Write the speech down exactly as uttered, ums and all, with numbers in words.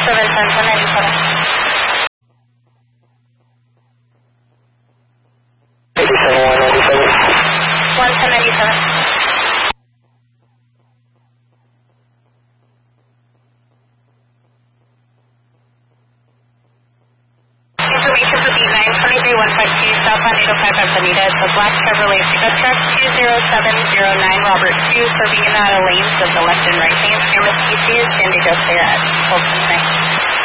seven ten, one ninety-seven. eighty-seven, one ninety-seven. one ten ninety-seven. Information for B nine twenty-three one five two southbound eight oh five Avenida. It's a black Chevrolet pickup truck two zero seven zero nine Robert two serving in out of lanes of the left and right lanes. Camera species and just there at Fulton.